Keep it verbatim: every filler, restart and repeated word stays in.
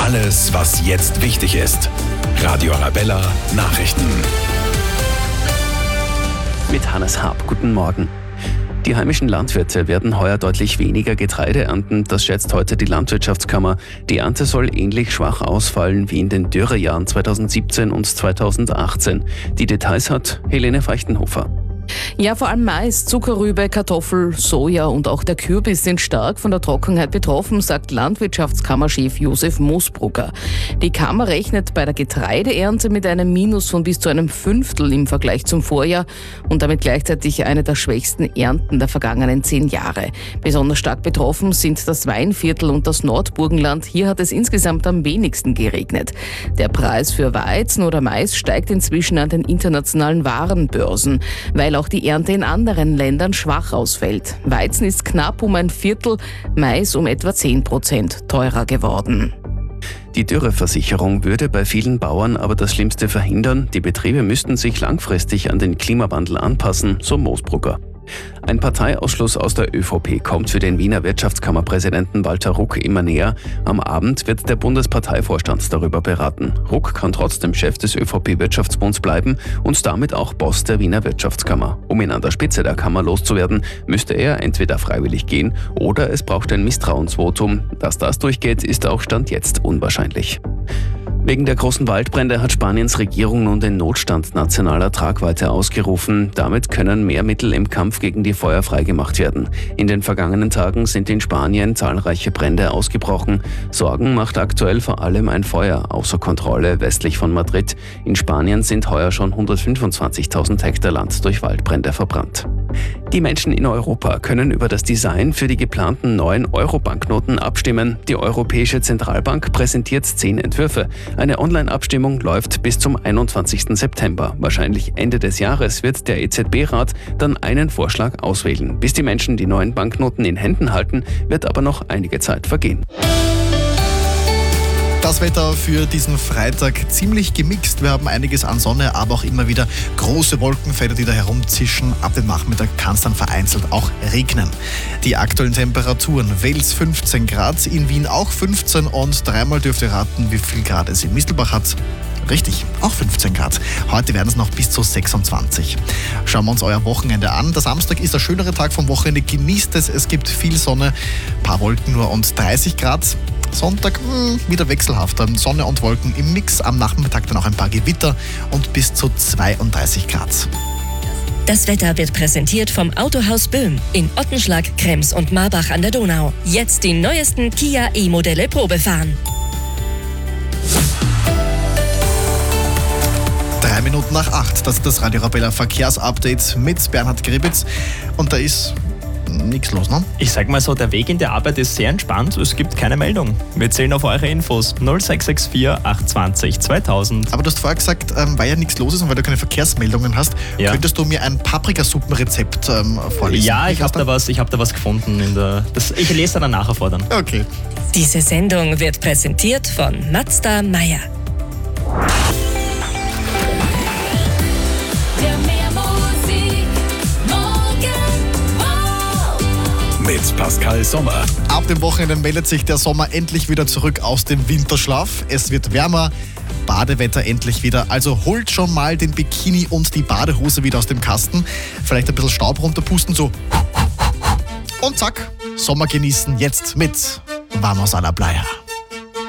Alles, was jetzt wichtig ist. Radio Arabella Nachrichten. Mit Hannes Haab. Guten Morgen. Die heimischen Landwirte werden heuer deutlich weniger Getreide ernten, das schätzt heute die Landwirtschaftskammer. Die Ernte soll ähnlich schwach ausfallen wie in den Dürrejahren zweitausendsiebzehn und zweitausendachtzehn. Die Details hat Helene Feuchtenhofer. Ja, vor allem Mais, Zuckerrübe, Kartoffel, Soja und auch der Kürbis sind stark von der Trockenheit betroffen, sagt Landwirtschaftskammerchef Josef Moosbrugger. Die Kammer rechnet bei der Getreideernte mit einem Minus von bis zu einem Fünftel im Vergleich zum Vorjahr und damit gleichzeitig eine der schwächsten Ernten der vergangenen zehn Jahre. Besonders stark betroffen sind das Weinviertel und das Nordburgenland. Hier hat es insgesamt am wenigsten geregnet. Der Preis für Weizen oder Mais steigt inzwischen an den internationalen Warenbörsen, weil auch die Ernte in anderen Ländern schwach ausfällt. Weizen ist knapp um ein Viertel, Mais um etwa zehn Prozent teurer geworden. Die Dürreversicherung würde bei vielen Bauern aber das Schlimmste verhindern. Die Betriebe müssten sich langfristig an den Klimawandel anpassen, so Moosbrugger. Ein Parteiausschluss aus der ÖVP kommt für den Wiener Wirtschaftskammerpräsidenten Walter Ruck immer näher. Am Abend wird der Bundesparteivorstand darüber beraten. Ruck kann trotzdem Chef des ÖVP-Wirtschaftsbunds bleiben und damit auch Boss der Wiener Wirtschaftskammer. Um ihn an der Spitze der Kammer loszuwerden, müsste er entweder freiwillig gehen oder es braucht ein Misstrauensvotum. Dass das durchgeht, ist auch Stand jetzt unwahrscheinlich. Wegen der großen Waldbrände hat Spaniens Regierung nun den Notstand nationaler Tragweite ausgerufen. Damit können mehr Mittel im Kampf gegen die Feuer freigemacht werden. In den vergangenen Tagen sind in Spanien zahlreiche Brände ausgebrochen. Sorgen macht aktuell vor allem ein Feuer außer Kontrolle westlich von Madrid. In Spanien sind heuer schon hundertfünfundzwanzigtausend Hektar Land durch Waldbrände verbrannt. Die Menschen in Europa können über das Design für die geplanten neuen Euro-Banknoten abstimmen. Die Europäische Zentralbank präsentiert zehn Entwürfe. Eine Online-Abstimmung läuft bis zum einundzwanzigsten September. Wahrscheinlich Ende des Jahres wird der E Z B-Rat dann einen Vorschlag auswählen. Bis die Menschen die neuen Banknoten in Händen halten, wird aber noch einige Zeit vergehen. Das Wetter für diesen Freitag ziemlich gemixt. Wir haben einiges an Sonne, aber auch immer wieder große Wolkenfelder, die da herumzischen. Ab dem Nachmittag kann es dann vereinzelt auch regnen. Die aktuellen Temperaturen: Wels fünfzehn Grad, in Wien auch fünfzehn und dreimal dürft ihr raten, wie viel Grad es in Mistelbach hat. Richtig, auch fünfzehn Grad. Heute werden es noch bis zu sechsundzwanzig. Schauen wir uns euer Wochenende an. Der Samstag ist der schönere Tag vom Wochenende. Genießt es, es gibt viel Sonne, ein paar Wolken nur und dreißig Grad. Sonntag mh, wieder wechselhafter, Sonne und Wolken im Mix. Am Nachmittag dann auch ein paar Gewitter und bis zu zweiunddreißig Grad. Das Wetter wird präsentiert vom Autohaus Böhm in Ottenschlag, Krems und Marbach an der Donau. Jetzt die neuesten Kia E-Modelle Probe fahren. Drei Minuten nach acht, das ist das Radio Arabella Verkehrsupdate mit Bernhard Gribitz. Und da ist nichts los, ne? Ich sag mal so, der Weg in die Arbeit ist sehr entspannt. Es gibt keine Meldung. Wir zählen auf eure Infos. null sechs sechs vier acht zwei null zweitausend. Aber du hast vorher gesagt, ähm, weil ja nichts los ist und weil du keine Verkehrsmeldungen hast, ja. Könntest du mir ein Paprikasuppenrezept ähm, vorlesen? Ja, ich habe da, was, ich hab da was gefunden. In der, das, ich lese dann nachher vor dann. Okay. Diese Sendung wird präsentiert von Mazda Meier. Mit Pascal Sommer. Ab dem Wochenende meldet sich der Sommer endlich wieder zurück aus dem Winterschlaf. Es wird wärmer, Badewetter endlich wieder. Also holt schon mal den Bikini und die Badehose wieder aus dem Kasten. Vielleicht ein bisschen Staub runterpusten, so. Und zack, Sommer genießen jetzt mit Vamos a la Playa.